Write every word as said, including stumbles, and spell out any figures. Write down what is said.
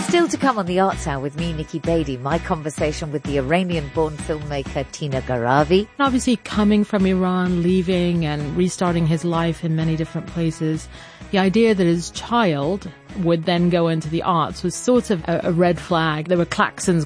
Still to come on the Arts Hour with me, Nikki Beatty, my conversation with the Iranian-born filmmaker Tina Garavi. Obviously coming from Iran, leaving and restarting his life in many different places, the idea that his child would then go into the arts was sort of a, a red flag. There were klaxons